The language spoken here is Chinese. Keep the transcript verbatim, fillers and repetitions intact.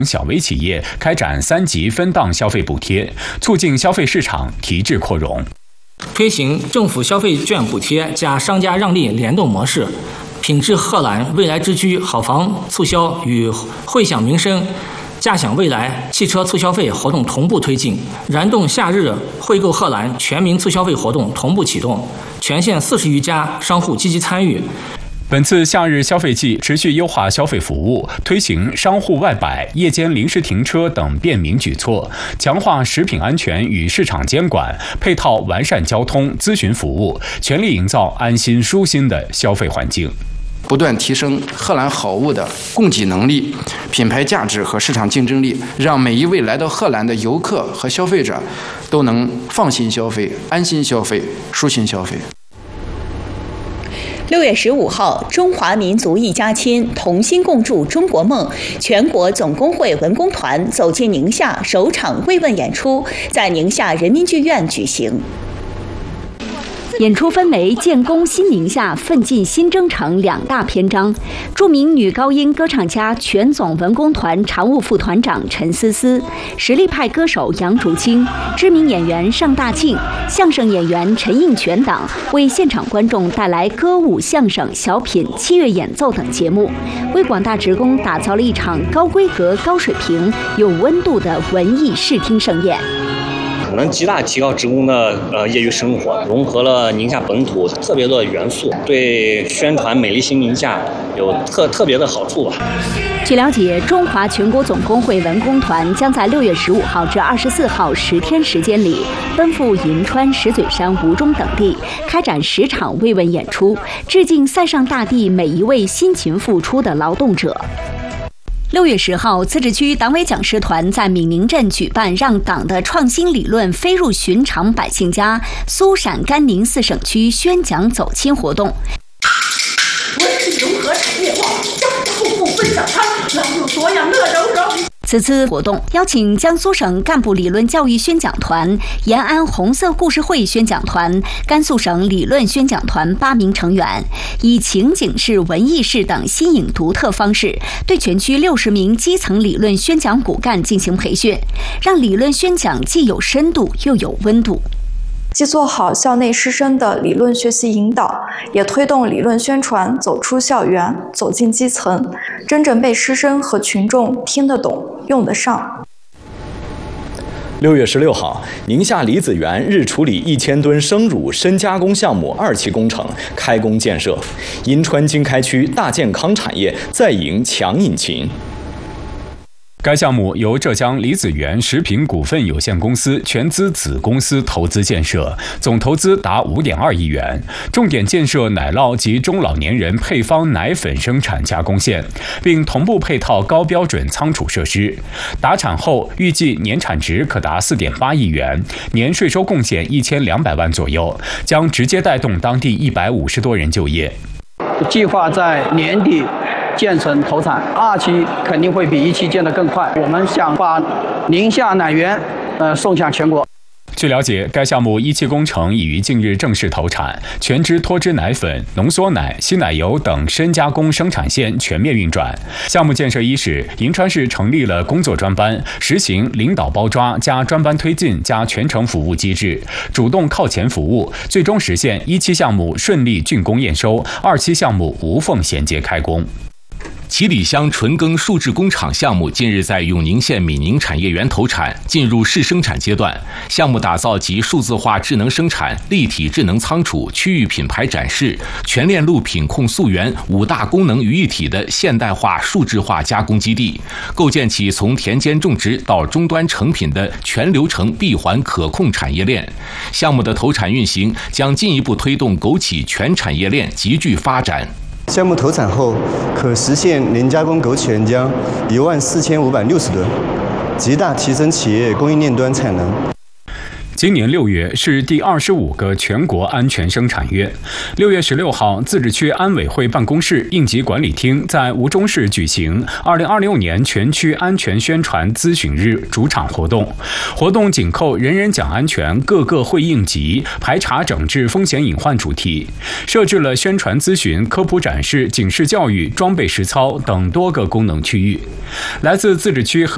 小微企业开展三级分档消费补贴，促进消费市场提质扩容。 推行政府消费券补贴加商家让利联动模式，品质贺兰、未来之居好房促销与惠享民生、驾享未来汽车促消费活动同步推进，燃动夏日惠购贺兰全民促消费活动同步启动，全县四十余家商户积极参与。 本次夏日消费季持续优化消费服务，推行商户外摆、夜间临时停车等便民举措，强化食品安全与市场监管，配套完善交通咨询服务，全力营造安心舒心的消费环境。 不断提升贺兰好物的供给能力、品牌价值和市场竞争力，让每一位来到贺兰的游客和消费者都能放心消费、安心消费、舒心消费。 六月十五号，中华民族一家亲，同心共筑中国梦全国总工会文工团走进宁夏首场慰问演出，在宁夏人民剧院举行。 演出分为建功新宁夏、奋进新征程两大篇章。著名女高音歌唱家、全总文工团常务副团长陈思思，实力派歌手杨竹清，知名演员尚大庆，相声演员陈应全等，为现场观众带来歌舞、相声、小品、器乐演奏等节目，为广大职工打造了一场高规格、高水平、有温度的文艺视听盛宴。 能极大提高职工的呃业余生活，融合了宁夏本土特别的元素，对宣传美丽新宁夏有特特别的好处吧。 据了解，中华全国总工会文工团将在六月十五号至二十四号十天时间里，奔赴银川、石嘴山、吴中等地，开展十场慰问演出，致敬塞上大地每一位辛勤付出的劳动者。六月十号，自治区党委讲师团在闽宁镇举办让党的创新理论飞入寻常百姓家苏陕甘宁四省区宣讲走亲活动。 文体融合产业化，家家户户分享餐，劳有所养乐融融。 此次活动邀请江苏省干部理论教育宣讲团、延安红色故事会宣讲团、甘肃省理论宣讲团八名成员，以情景式、文艺式等新颖独特方式，对全区六十名基层理论宣讲骨干进行培训，让理论宣讲既有深度又有温度。 既做好校内师生的理论学习引导，也推动理论宣传走出校园，走进基层，真正被师生和群众听得懂、用得上。 六月十六号，宁夏李子园日处理一千吨生乳深加工项目二期工程开工建设，银川经开区大健康产业再迎强引擎。 该项目由浙江李子园食品股份有限公司全资子公司投资建设，总投资达 五点二亿元，重点建设奶酪及中老年人配方奶粉生产加工线，并同步配套高标准仓储设施。达产后预计年产值可达 四点八亿元，年税收贡献一千两百万左右，将直接带动当地一百五十多人就业。 计划在年底建成投产，二期肯定会比一期建得更快。我们想把宁夏奶源呃送向全国。 据了解，该项目一期工程已于近日正式投产，全脂脱脂奶粉、浓缩奶、稀奶油等深加工生产线全面运转。项目建设伊始，银川市成立了工作专班，实行领导包抓加专班推进加全程服务机制，主动靠前服务，最终实现一期项目顺利竣工验收，二期项目无缝衔接开工。 七里乡纯耕树脂工厂项目近日在永宁县闽宁产业园投产，进入试生产阶段。项目打造集数字化智能生产、立体智能仓储、区域品牌展示、全链路品控溯源五大功能于一体的现代化数字化加工基地，构建起从田间种植到终端成品的全流程闭环可控产业链。项目的投产运行将进一步推动枸杞全产业链急剧发展。 项目投产后，可实现年加工枸杞原浆一万四千五百六十吨，极大提升企业供应链端产能。 今年六月是第二十五个全国安全生产月。六月十六号，自治区安委会办公室应急管理厅在吴中市举行二零二六年全区安全宣传咨询日主场活动。活动紧扣人人讲安全，个个会应急，排查整治风险隐患主题，设置了宣传咨询、科普展示、警示教育、装备实操等多个功能区域。来自自治区和